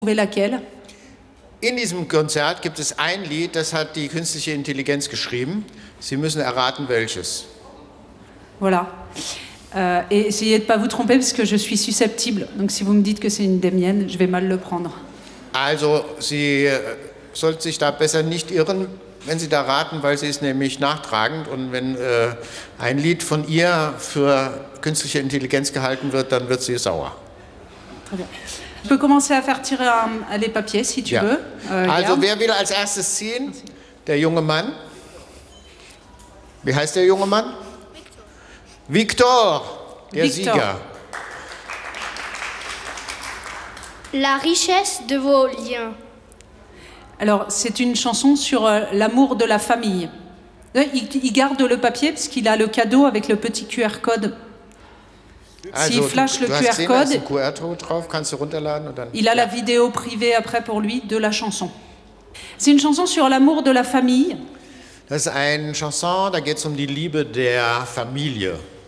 Laquelle? In diesem Konzert gibt es ein Lied, das hat die künstliche Intelligenz geschrieben. Sie müssen erraten, welches. Voilà. Et essayez de ne pas vous tromper parce que je suis susceptible. Donc si vous me dites que c'est une des miennes, je vais mal le prendre. Also, Sie sollten sich da besser nicht irren, wenn Sie da raten, weil sie ist nämlich nachtragend. Und wenn ein Lied von ihr für künstliche Intelligenz gehalten wird, dann wird sie sauer. Très bien. Je peux commencer à faire tirer les papiers, si tu veux. Also, wer will als erstes ziehen? Der junge Mann. Wie heißt der junge Mann? Victor, der Victor. Sieger. La richesse de vos liens. Alors, c'est une chanson sur l'amour de la famille. Il garde le papier parce qu'il a le cadeau avec le petit QR code. S'il flash le QR code, drauf, kannst du runterladen und dann, il a la vidéo privée après pour lui de la chanson. C'est une chanson sur l'amour de la famille. Das ist eine Chanson, da geht es um die Liebe der Familie.